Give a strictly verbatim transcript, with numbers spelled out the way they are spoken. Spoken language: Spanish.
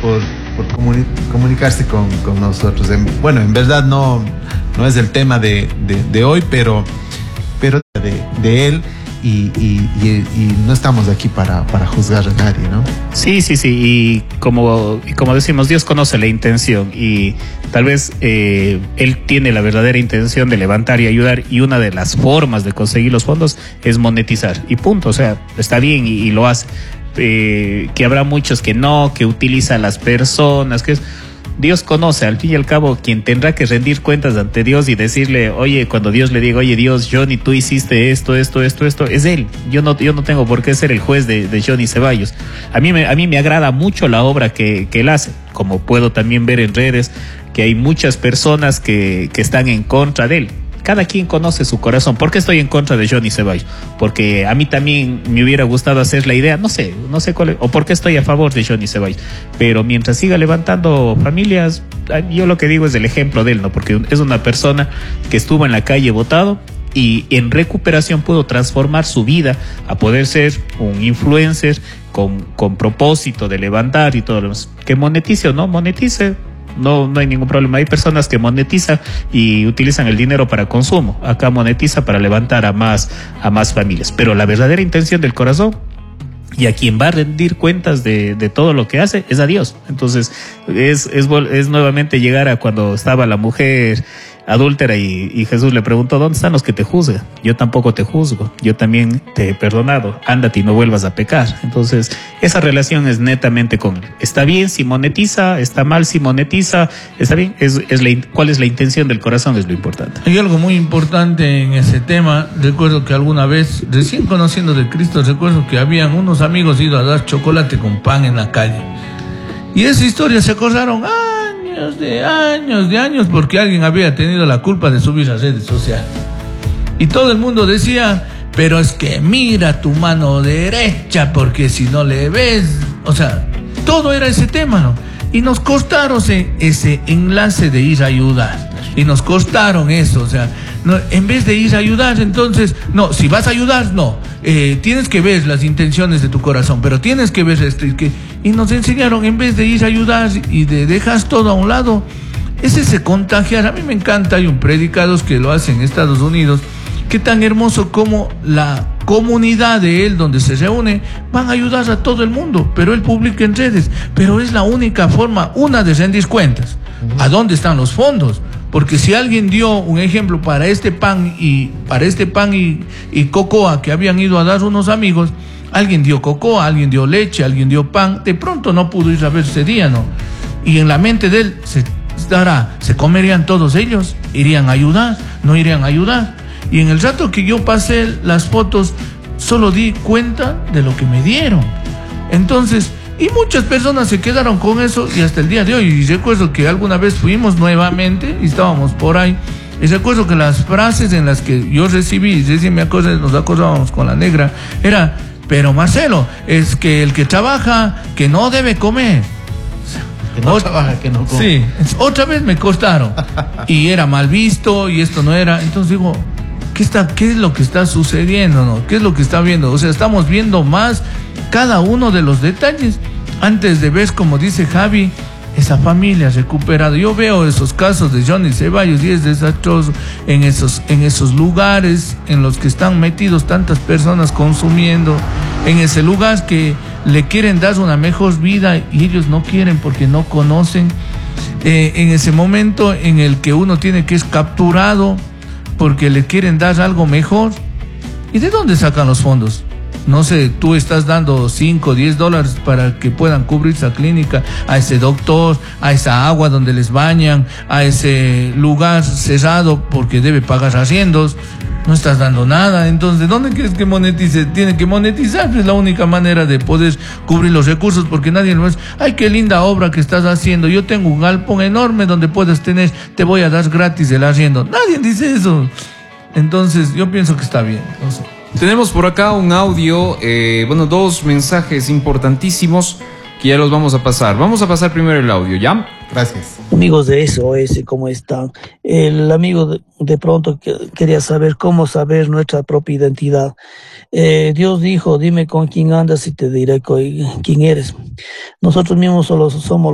por, por comuni comunicarse con, con nosotros. En, bueno, en verdad no, no es el tema de, de, de hoy, pero, pero de, de él. Y, y, y, y no estamos aquí para, para juzgar a nadie, ¿no? Sí, sí, sí, y como, como decimos, Dios conoce la intención y tal vez eh, Él tiene la verdadera intención de levantar y ayudar, y una de las formas de conseguir los fondos es monetizar, y punto. O sea, está bien y, y lo hace. Eh, que habrá muchos que no, que utiliza a las personas, que es... Dios conoce, al fin y al cabo, quien tendrá que rendir cuentas ante Dios y decirle, oye, cuando Dios le diga, oye, Dios, Johnny, tú hiciste esto, esto, esto, esto, es Él. Yo no, yo no tengo por qué ser el juez de, de Johnny Ceballos. A mí me, a mí me agrada mucho la obra que, que Él hace, como puedo también ver en redes que hay muchas personas que, que están en contra de Él. Cada quien conoce su corazón. ¿Por qué estoy en contra de Johnny Ceballos? Porque a mí también me hubiera gustado hacer la idea, no sé, no sé cuál es, o por qué estoy a favor de Johnny Ceballos. Pero mientras siga levantando familias, yo lo que digo es el ejemplo de él, ¿no? Porque es una persona que estuvo en la calle votado y en recuperación pudo transformar su vida a poder ser un influencer con, con propósito de levantar y todo lo demás. Que monetice o no monetice, No, no hay ningún problema. Hay personas que monetizan y utilizan el dinero para consumo. Acá monetiza para levantar a más, a más familias. Pero la verdadera intención del corazón, y a quien va a rendir cuentas de, de todo lo que hace, es a Dios. Entonces, es, es, es nuevamente llegar a cuando estaba la mujer adúltera y, y Jesús le preguntó, ¿dónde están los que te juzgan? Yo tampoco te juzgo, yo también te he perdonado, ándate y no vuelvas a pecar. Entonces, esa relación es netamente con él. Está bien si monetiza, está mal si monetiza, está bien, es, es la, cuál es la intención del corazón, es lo importante. Hay algo muy importante en ese tema. Recuerdo que alguna vez, recién conociendo de Cristo, recuerdo que habían unos amigos ido a dar chocolate con pan en la calle. Y esa historia se acordaron años de años de años porque alguien había tenido la culpa de subir a redes sociales. Y todo el mundo decía, pero es que mira tu mano derecha porque si no le ves... O sea, todo era ese tema, ¿no? Y nos costaron ese, ese enlace de ir a ayudar. Y nos costaron eso, o sea, no, en vez de ir a ayudar, entonces, no, si vas a ayudar, no, eh, tienes que ver las intenciones de tu corazón, pero tienes que ver esto. Y, que, y nos enseñaron, en vez de ir a ayudar y de dejas todo a un lado, es ese contagiar. A mí me encanta, hay un predicador que lo hace en Estados Unidos, que tan hermoso como la comunidad de él donde se reúne, van a ayudar a todo el mundo, pero él publica en redes, pero es la única forma, una de rendir cuentas. ¿A dónde están los fondos? Porque si alguien dio un ejemplo para este pan y para este pan y, y cocoa que habían ido a dar unos amigos, alguien dio cocoa, alguien dio leche, alguien dio pan, de pronto no pudo ir a ver ese día, ¿no? Y en la mente de él se dará, se comerían todos ellos, irían a ayudar, no irían a ayudar. Y en el rato que yo pasé las fotos, solo di cuenta de lo que me dieron. Entonces, y muchas personas se quedaron con eso y hasta el día de hoy. Y recuerdo que alguna vez fuimos nuevamente y estábamos por ahí. Y recuerdo que las frases en las que yo recibí, recién me acuerdo, nos acordábamos con la negra, era, pero Marcelo, es que el que trabaja, que no debe comer. Que no trabaja, que no come. Sí, otra vez me costaron. Y era mal visto y esto no era. Entonces digo, ¿qué está, qué es lo que está sucediendo, no? ¿Qué es lo que está viendo? O sea, estamos viendo más cada uno de los detalles antes de ver, como dice Javi, esa familia recuperada. Yo veo esos casos de Johnny Ceballos y es desastroso en esos, en esos lugares en los que están metidos tantas personas consumiendo, en ese lugar que le quieren dar una mejor vida y ellos no quieren porque no conocen, eh, en ese momento en el que uno tiene que es capturado porque le quieren dar algo mejor. ¿Y de dónde sacan los fondos? No sé, tú estás dando cinco, diez dólares para que puedan cubrir esa clínica, a ese doctor, a esa agua donde les bañan, a ese lugar cerrado porque debe pagar arriendos. No estás dando nada. Entonces, ¿de dónde quieres que monetice? Tiene que monetizar, es la única manera de poder cubrir los recursos, porque nadie lo es. Ay, qué linda obra que estás haciendo. Yo tengo un galpón enorme donde puedes tener, te voy a dar gratis el arriendo. Nadie dice eso. Entonces, yo pienso que está bien. No sé. Tenemos por acá un audio, eh, bueno, dos mensajes importantísimos que ya los vamos a pasar. Vamos a pasar primero el audio, ¿ya? Gracias. Amigos de S O S, ¿cómo están? El amigo de, de pronto que, quería saber cómo saber nuestra propia identidad. Eh, Dios dijo, dime con quién andas y te diré quién eres. Nosotros mismos solo somos